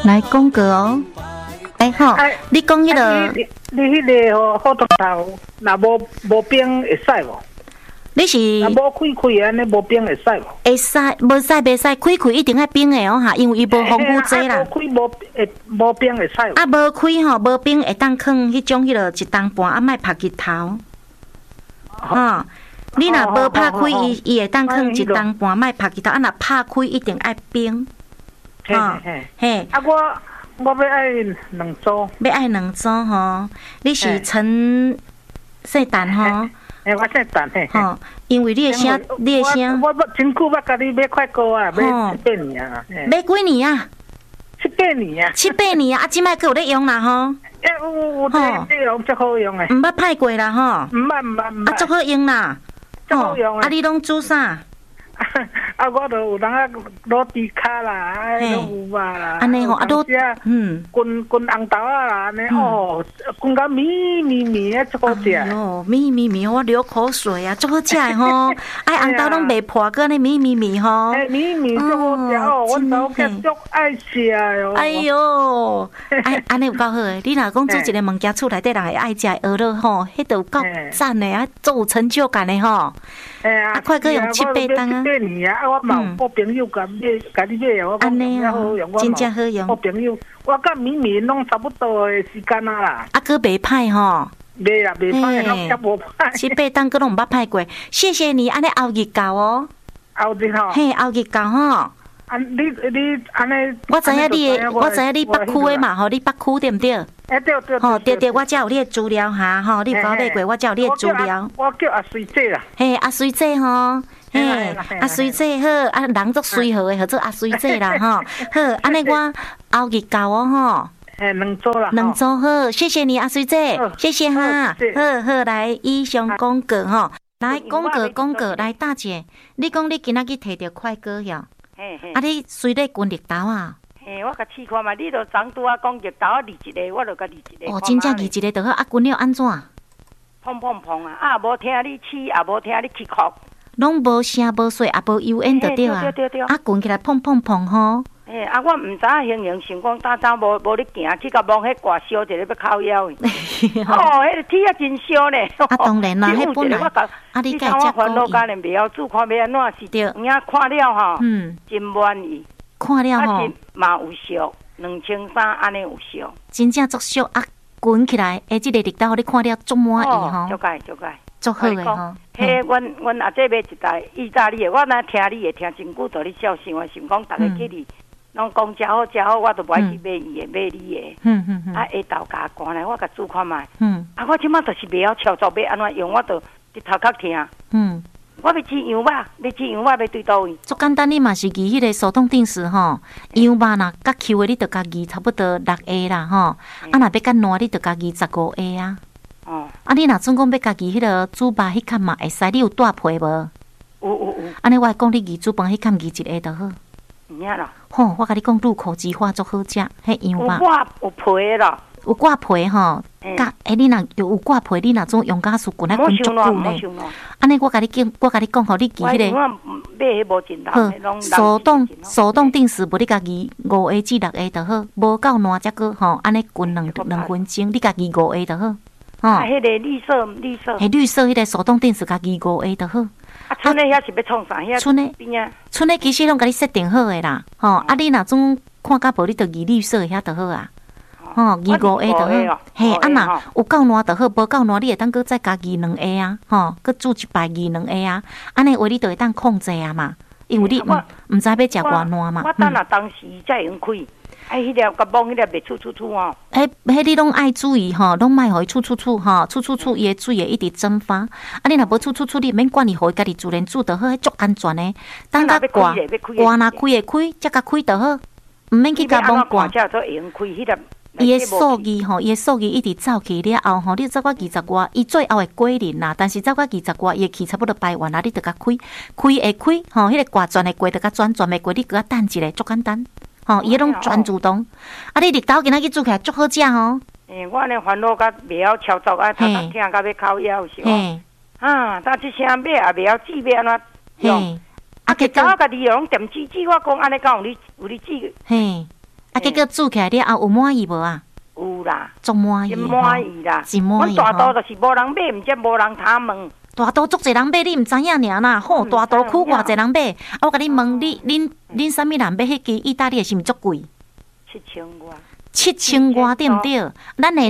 来讲个哦。哎好，你讲迄个， 你迄个火头头，若无冰会使无？ 你是若无开安尼无冰会使无？ 会使，无使袂使，开一定爱冰的哦哈，因为伊无防腐剂啦。 无开无冰会使。 啊，无开吼，无冰会当放迄种迄落一当半，啊，莫拍日头。吼，你若无拍开，伊会当放一当半，莫拍日头。啊，若拍开一定爱冰。 吼，嘿。啊，我要爱2组。 要爱2组吼，你是陈姓陈吼？ 我姓陈嘿。 吼，因为你的声， 我真久捌甲你买快糕啊，买7、8年啊。 买几年啊 ？7、8年啊。 7、8年啊，啊，即摆佫有咧用啦吼。 有咧用，足好用诶。 毋捌歹过啦吼。 毋捌。 啊，足好用啦。 足好用啊，你拢煮啥？ 啊，我都有人啊卤猪脚啦，卤牛肉啦， 安尼吼，啊卤滚红豆啊啦，安尼哦，滚到绵啊，足好食。 哦，绵，我流口水啊，足好食诶吼。哎，红豆拢袂破，个呢绵吼。 哎，绵足好食哦，阮老家足爱食哟。 哎哟，哎，安尼有够好诶！你若讲做一个物件，厝内底人会爱食蚵仔吼，迄都有够赞诶啊，足有成就感诶吼。啊，快去用7、8档啊 ！8年啊，我有朋友甲你买啊，我讲真好用， 真正好用。 我朋友，我甲绵拢差不多诶时间啊啦。 啊，佫袂歹吼。 袂啦，袂歹，拢也无歹。 7、8档佫拢毋捌歹过，谢谢你，安尼后日教哦。 后日吼。 嘿，后日教吼。 啊，你安尼。 我知影你北区诶嘛，吼，你北区对毋对？ 哎，对。 吼，对，我才有你诶资料哈，吼，你有甲我买过，我才有你诶资料。 我叫阿水姐啦。 嘿，阿水姐吼，嘿，阿水姐好，啊，人足随和诶，叫做阿水姐啦，吼，好，安尼我后日教哦，吼。 嘿，2组啦。 2组好，谢谢你，阿水姐，谢谢哈，好，来以上讲过吼，来讲过，来大姐，你讲你今仔日摕着快歌哟，啊，你随咧滚日头啊？ 嘿，我甲试看嘛，你著昨拄啊讲日头啊，二一个，我著甲二一个。 哦，真正二一个就好，啊，滚了安怎？ 砰啊！啊，无听你试，也无听你去哭。 拢无声无水，也无油烟就对啊。 对。 啊，滚起来砰吼。 嘿，啊，我毋知影形想讲早早无你行去甲望迄挂烧一个要靠腰的。哦，迄个天啊真烧呢。 啊，当然啦，迄本来啊，你家我烦恼家呢，袂晓煮，看要安怎是。 对。 有影看了吼，真满意。 看了吼。 啊，嘛有俗，2300安尼有俗。 真正足俗啊！滚起来，即个日头你看了足满意吼。 足解。 足好诶吼。 嘿，阮阿姐买一台意大利诶，我若听你诶，听真久，到你孝心，我想讲，逐个去你拢讲食好，我都无爱去买伊诶，买你诶。啊，下豆荚干来，我甲煮看卖。啊，我即马就是袂晓操作，要安怎用，我就伫头壳听。我要煮羊肉，要对倒位？ 足简单，你嘛是记迄个手动定时吼，羊肉呐，甲 Q 诶，你着加记差不多6下啦吼。啊，若要甲烂，你着加记15下啊。哦。啊，你若总共要家己迄个煮肉迄坎嘛会使，你有带皮无？ 有。 安尼我讲你煮饭迄坎1下就好。 有影啦。 吼，我甲你讲入口即化足好食，迄羊肉。 有皮啦。 有挂皮吼，甲你若有挂皮，你若总用甲水滚来滚足久呢。安尼我甲你讲，互你记迄个。好，手动定时，无你家己5下至6下就好，无够烂则个吼，安尼滚2分钟，你家己5下就好。 啊，迄个绿色。 迄绿色迄个手动定时，家己5下就好。 啊，剩的遐是要创啥？遐剩的其实拢甲你设定好诶啦，吼，啊，你若总看甲无，你就移绿色遐就好啊。吼，移5下就好，嘿，啊若有够烂就好，无够烂你会当搁再加移2下啊，吼，搁煮一摆移2下啊，安尼话你就会当控制啊嘛，因为你毋知要食偌烂嘛。 我等下当时才用开，哎，迄粒甲摸迄粒袂出哦。 迄你拢爱注意吼，拢莫互伊出吼，出伊诶水会一直蒸发。啊，你若无出，你免管伊，互伊家己自然煮就好，迄足安全诶。等甲挂若开会开，则甲开就好，毋免去甲摸挂。伊诶数字吼，伊诶数字一直走去了后吼，你走到20外，伊最后会过零啦。但是走到20外，伊会去差不多排完啦，你着甲开吼，迄个挂转会过，着甲转袂过，你搁较等一下，足简单。吼，伊拢全自动。啊，你日头今仔日煮起来足好食吼。 我安尼烦恼甲袂晓操作啊，头听甲要靠腰是哦。啊，但即声买也袂晓煮，要安怎用？啊，其实我家己用电子煮，我讲安尼讲有你煮。 嘿。 啊，结果煮起来了后有满意无啊？ 有啦， 足满意， 真满意啦， 真满意。 阮大肚就是无人买，毋则无人通问。 大肚足侪人买，你毋知影尔啦。吼，大肚区偌侪人买，啊，我甲你问，恁啥物人买迄支意大利是毋足贵 ？7000外。 7000外对毋对？咱会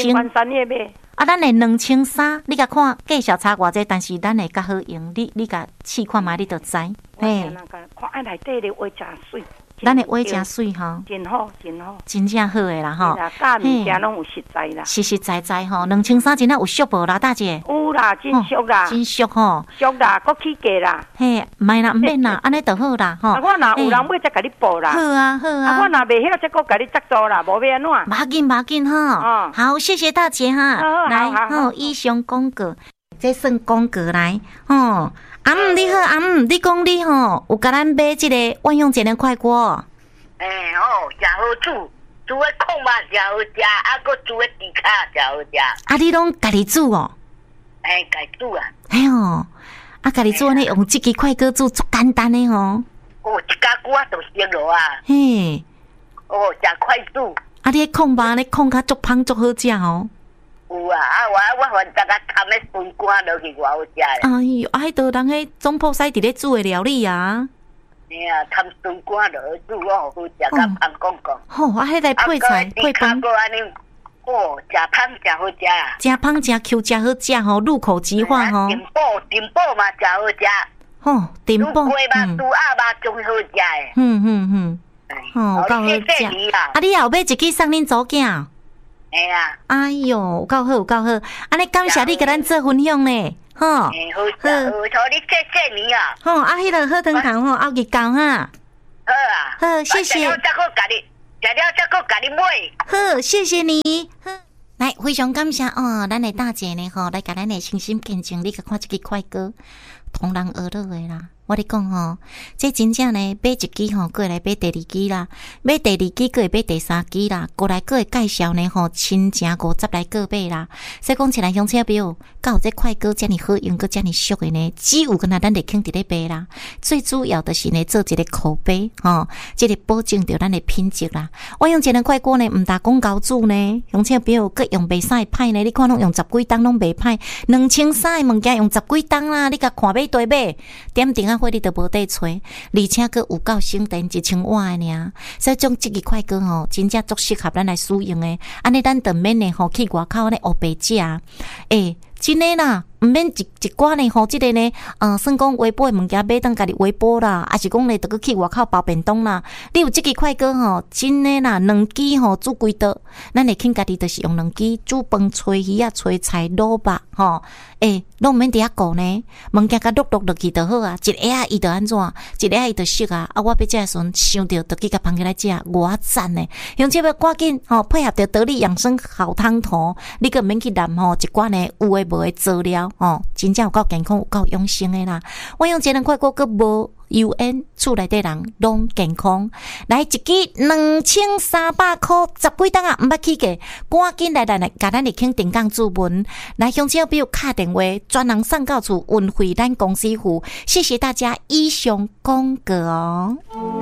2000。啊，咱会2300，你甲看介绍差偌济，但是咱会较好用。你甲试看觅，你就知。 嘿，看爱内底咧话真水。 咱的话真水吼， 真好，真好， 真正好诶啦吼。 价物件拢有实在啦， 实实在在吼，2300真啊有俗无啦，大姐？ 有啦，真俗啦， 真俗吼， 俗啦，搁起价啦。 嘿，卖啦，毋免啦，安尼就好啦吼。 啊，我若有人买，才甲你报啦。 好啊，好啊。 啊，我若袂晓，才搁甲你责做啦，无要安怎？ 无要紧哈。好，谢谢大姐哈。来，吼，以上广告，这算广告来吼。阿姆你好，阿姆，你讲你吼有甲咱买即个万用节能快锅。 真好煮，煮的控肉真好食，啊，搁煮的猪脚真好食。 啊，你拢家己煮哦？ 家己煮啊。 嘿哦，啊，家己煮安尼用即支快锅煮，足简单的吼。 一家久啊就熟咯啊。 嘿。 真快煮。 啊，你控肉咧控较足芳足好食哦。 有啊，我反正甲摊咧笋干落去，偌好食咧。 哎呦，啊，迄道人迄总铺师伫咧煮的料理啊。 嘿啊，摊笋干落去煮，好好食，甲芳讲讲。 吼，啊，迄个配菜配饭。 食芳真好食啊。 真芳真 Q 真好食吼，入口即化吼。 丁宝嘛真好食。 吼，丁宝。 猪鸡嘛、猪鸭嘛最好食诶。吼，够好食。啊，你也有买一支送恁祖囝？ 哎呀， 哎哟，有够好，有够好，安尼感谢你甲咱做分享呢，吼，好， 你谢谢你啊， 吼，啊，迄个好汤头吼，后日交哈， 好啊， 好，谢谢， 食了再搁甲你买， 好，谢谢你，好，来，非常感谢哦，咱的大姐呢吼，来甲咱的亲身见证，你甲看这个快歌，同人而乐的啦。我咧讲吼，这真正呢，买一支吼，过来买第二支啦，买第二支过来买第三支啦，过来过会介绍呢吼，亲情50来个买啦。所以讲起来乡亲朋友，有这快歌遮尔好用，搁遮尔俗的呢，只有跟咱得肯伫咧买啦。最主要的是呢，做一个口碑吼，这个保证着咱的品质啦。我用这个快锅呢，毋打广告主呢，乡亲朋友各用袂使歹呢，你看拢用10几担拢袂歹，2300的物件用10几担啦，你甲看买对买，点定啊。你都无得找，而且佫有够省电1000瓦的尔，所以种这个快锅吼，真正足适合咱来使用的。安尼咱就免呢吼去外口安尼黑白食，真诶啦，毋免一寡呢吼，即个呢，算讲微波的物件买当家己微波啦，还是讲呢，得去外口包便当啦。你有即个快锅吼，真诶啦，2支吼煮几道，咱会肯家己就是用2支煮饭、炊鱼啊、炊菜、卤肉吼，拢免伫遐顾呢，物件甲落落去就好啊。一下啊，伊就安怎？一下伊就熟啊。啊，我要食的时阵想着，就去甲放起来食，偌赞呢！用这要赶紧吼，配合着得力养生好汤头，你个免去揽吼一罐呢有诶无诶做了吼，真正有够健康，有够养生诶啦。我用节能快锅个无油烟，厝内底人拢健康。来一支2300块，10几担啊，毋捌起价，赶紧来，甲咱的肯定岗注文，来乡亲朋友敲电话，专人送到厝，运费咱公司付。谢谢大家以上广告哦。